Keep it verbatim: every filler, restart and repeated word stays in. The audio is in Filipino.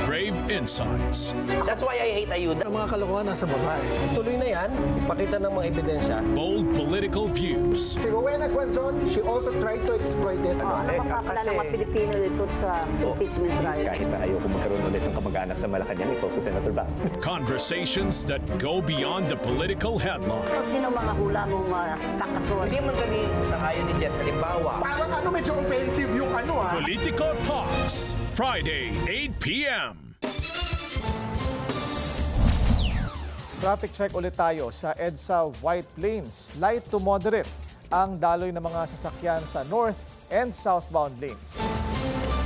brave insights. That's why I hate ayuda. Ang mga kalokohan nasa babae. Tuloy na yan, ipakita ng mga ebidensya. Bold political views. Si Rowena Guanzon, she also tried to exploit it. Oh, ano makakala ng mga Pilipino dito sa impeachment trial? Kahit na ayoko magkaroon ulit ng kamag-anak sa Malacanang, it's also Senator Bang. Conversations that go beyond the political headline. Sino mga hula mong uh, kakasuhan? Hindi man kami sa kayo ni Jess. Halimbawa, Parang ano, medyo offensive yung ano ah. Politico Talks, Friday, eight p.m. Traffic check ulit tayo sa EDSA White Plains. Light to moderate ang daloy ng mga sasakyan sa north and southbound lanes.